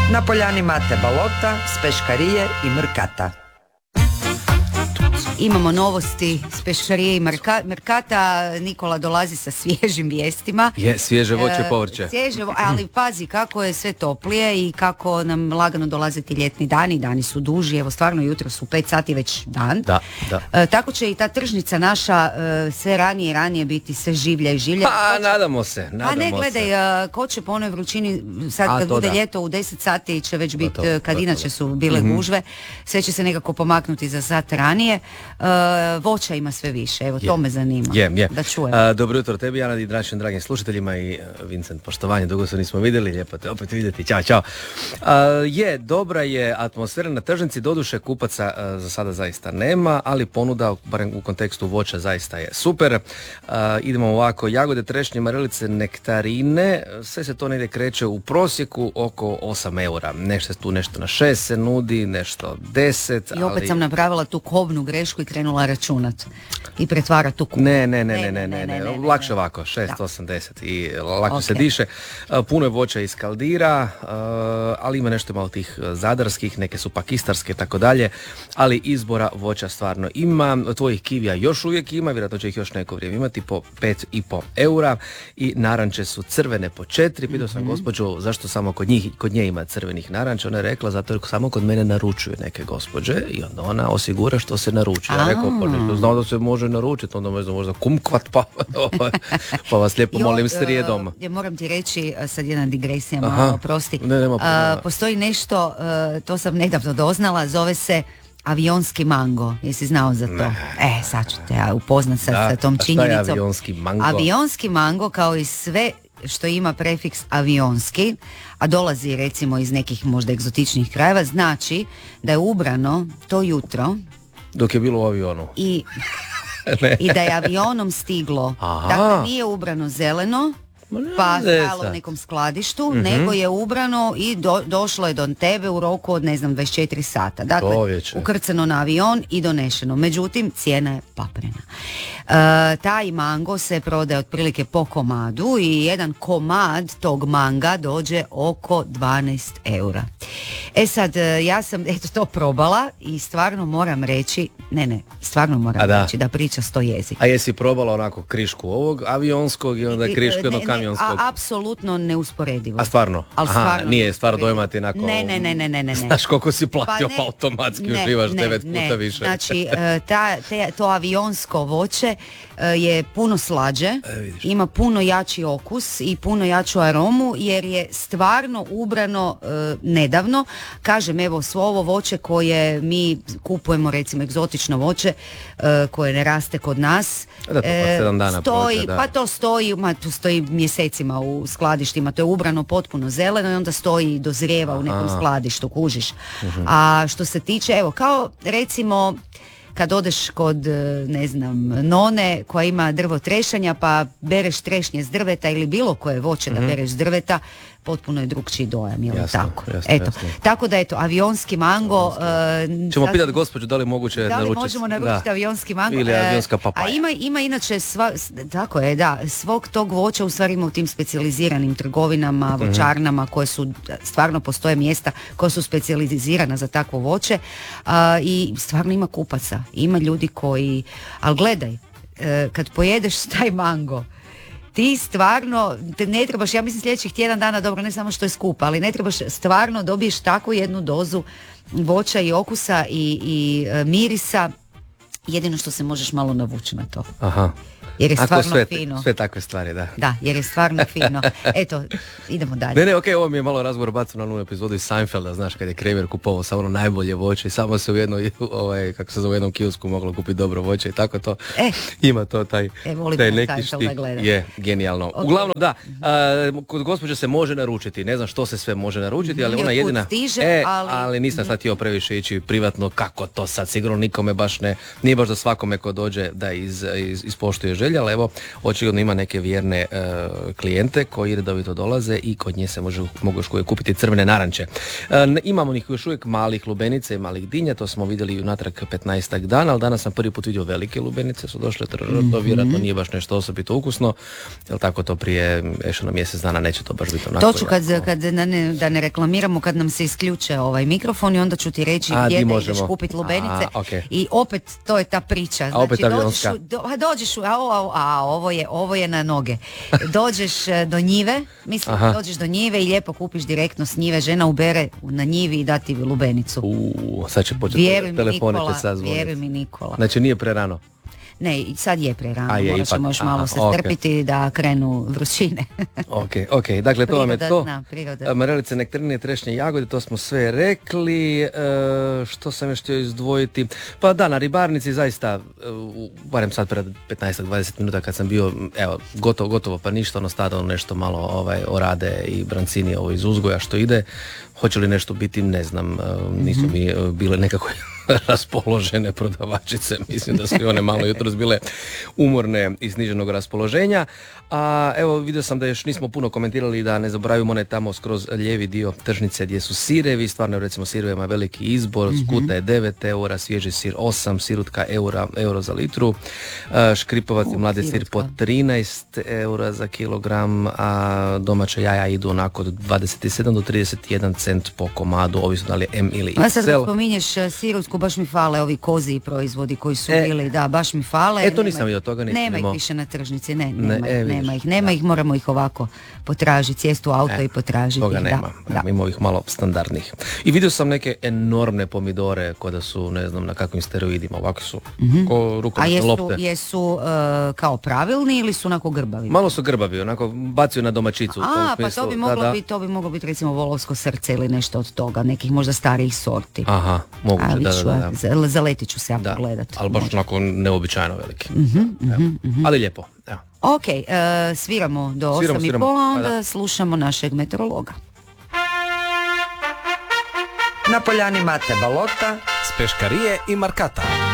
Na poljani Mate Balota, s Peškarije i Mrkata. Imamo novosti s Peškarije i Mrkata. Nikola dolazi sa svježim vijestima. Je, svježe voće i povrće. Ali pazi kako je sve toplije i kako nam lagano dolaze ti ljetni dani. Dani su duži, evo stvarno jutro su 5 sati već dan. Da. Tako će i ta tržnica naša sve ranije i ranije biti sve življa i življa. Nadamo se. Gledaj, ko će po onoj vrućini, sad kad bude ljeto u 10 sati će već biti, kad inače su bile gužve, sve će se nekako pomaknuti za sat ranije. Voća ima sve više, evo to me zanima. Da čujem. Dobro jutro tebi, Jana, i našim dragim slušateljima i Vincent, poštovanje, dugo se nismo vidjeli, lijepo te opet vidjeti, ćao. Dobra je atmosfera na tržnici, doduše kupaca za sada zaista nema, ali ponuda, barem u kontekstu voća, zaista je super. Idemo ovako, jagode, trešnje, marelice, nektarine, sve se to negdje kreće u prosjeku oko 8 eura. Nešto na 6 se nudi, nešto 10. I opet sam napravila tu kobnu grešku i krenula računat i pretvara tu kupu. Ne. Lakše ovako, 6, 8, 10 i lako se diše. Puno je voća iz Kaldira, ali ima nešto malo tih zadarskih, neke su pakistarske, tako dalje, ali izbora voća stvarno ima. Tvojih kivija još uvijek ima, vjerojatno će ih još neko vrijeme imati, po 5,5 eura i naranče su crvene po 4. Pitao sam gospođu zašto samo kod nje ima crvenih naranča, ona je rekla zato jer samo kod mene naručuju neke gospođe i onda ona osigura što se naruči. Ja rekao, znao da se može naručiti, onda možda kumkvat, pa vas lijepo molim srijedom. Moram ti reći, sad jedna digresija, malo oprosti. Postoji nešto, to sam nedavno doznala, zove se avionski mango. Jesi znao za to? Sad ću te upoznat sa tom činjenicom. Šta je avionski mango? Avionski mango, kao i sve što ima prefiks avionski, a dolazi recimo iz nekih možda egzotičnih krajeva, znači da je ubrano to jutro dok je bilo u avionu. I da je avionom stiglo. Dakle, nije ubrano zeleno, pa stalo u nekom skladištu, nego je ubrano i došlo je do tebe u roku od 24 sata. Dakle, ukrcano na avion i donešeno. Međutim, cijena je paprena. Taj mango se prodaje otprilike po komadu i jedan komad tog manga dođe oko 12 eura. Sad, ja sam to probala i stvarno moram reći, reći da priča sto jezik. A jesi probala onako krišku ovog avionskog i onda krišku jednog kamionskog? Apsolutno neusporedivo. A stvarno? Nije stvar dojmati onako... Ne. Znaš koliko si platio pa automatski uživaš 9 puta više. Znači, to avionsko voće je puno slađe, ima puno jači okus i puno jaču aromu jer je stvarno ubrano nedavno. Kažem, evo, svo ovo voće koje mi kupujemo, recimo egzotično voće koje ne raste kod nas, to stoji mjesecima u skladištima, to je ubrano potpuno zeleno i onda stoji i dozrijeva u nekom skladištu, kužiš. A što se tiče, evo, kao recimo kad odeš kod, none koja ima drvo trešanja pa bereš trešnje s drveta ili bilo koje voće da bereš s drveta, potpuno je drugčiji dojam, je li tako? Jasno. Tako da avionski mango... Ćemo pitati gospođu da li moguće naručiti. Da li možemo naručiti avionski mango? Ili avionska papaja. A ima inače, tako je, svog tog voća u stvari ima u tim specijaliziranim trgovinama, voćarnama koje su, stvarno postoje mjesta koja su specijalizirana za takvo voće i stvarno ima kupaca. Ima ljudi koji... Ali gledaj, kad pojedeš taj mango, ti stvarno ne trebaš, ja mislim sljedećih tjedan dana, dobro, ne samo što je skupa, ali ne trebaš, stvarno dobiješ takvu jednu dozu voća i okusa i mirisa, jedino što se možeš malo navući na to. Jer je stvarno fino. Sve takve stvari, da. Da, jer je stvarno fino. Eto, idemo dalje. Okej, ovo mi je malo razgovor bacao na onu epizodu iz Seinfelda, znaš, kad je Kramer kupovao samo ono najbolje voće i samo se u jednoj, u jednom kiosku moglo kupiti dobro voće i tako to. Ima to taj neki štih. Je, genijalno. Uglavnom, da, kod gospođe se može naručiti, ne znam što se sve može naručiti, ali ona jedina... ali nisam sad htio previše ići privatno, kako to sad, sigurno nikome baš nije baš za svakome ko dođe da ispoštuje želje, ali evo, očigledno ima neke vjerne klijente koji redovito dolaze i kod nje se mogu još uvijek kupiti crvene naranče. Imamo ih još uvijek malih lubenica i malih dinja, to smo vidjeli unatrag 15 dana, ali danas sam prvi put vidio velike lubenice, su došle, to vjerojatno nije baš nešto osobito ukusno, jer tako to prije mjesec dana neće to baš biti onako. To ću kad da ne reklamiramo, kad nam se isključe ovaj mikrofon i onda ću ti reći gdje da ideš kupiti lubenice. Okay. I opet to je ta priča. Znači, dođeš ovo je na noge. Dođeš do njive, dođeš do njive i lijepo kupiš direktno s njive, žena ubere na njivi i da ti lubenicu. Sad će početi telefone vjeruj mi Nikola. Znači nije prerano. Ne, sad je prerano, morat ćemo još malo se strpiti da krenu vrućine. Ok, dakle to vam je to. Marelice, nektarine, trešnje, jagode, to smo sve rekli. Što sam još htio izdvojiti? Pa da, na ribarnici zaista, barem sad pred 15-20 minuta kad sam bio, evo, gotovo pa ništa, stada nešto malo orade i brancini iz uzgoja što ide. Hoće li nešto biti, ne znam, nisu mi bile nekako raspoložene prodavačice, mislim da su i one malo jutros bile umorne i sniženog raspoloženja. A evo, vidio sam da još nismo puno komentirali, da ne zaboravimo onaj tamo skroz lijevi dio tržnice gdje su sirevi, stvarno recimo sirevima je veliki izbor, skuta je 9 eura, svježi sir 8, sirutka euro za litru, škripovac i mladi sir po 13 eura za kilogram, a domaća jaja idu onako od 27 do 31 cent po komadu, ovisno da li je M ili XL. A sad kad spominješ sirutsku, baš mi fale ovi koziji proizvodi koji su bili, da, baš mi fale. To nisam vidio, toga nisam nema ih više na tržnici, nema ih, moramo ih ovako potražiti, sjesti u auto i potražiti. Toga nema, ima ovih malo standardnih. I vidio sam neke enormne pomidore koje da su, ne znam na kakvim steroidima, ovako su ko rukometne lopte. A jesu kao pravilni ili su onako grbavi? Malo su grbavi, onako bacuju na domaćicu. Pa to bi moglo biti recimo volovsko srce ili nešto od toga, nekih možda starijih sorti. Aha, moguće, da. Zaletit ću se ja pogledat. Ali baš onako neobičajno veliki. Ali lijepo, evo. Ok, sviramo do 8:30, onda slušamo našeg meteorologa. Na poljani Mate Balota s Peškarije i Markata.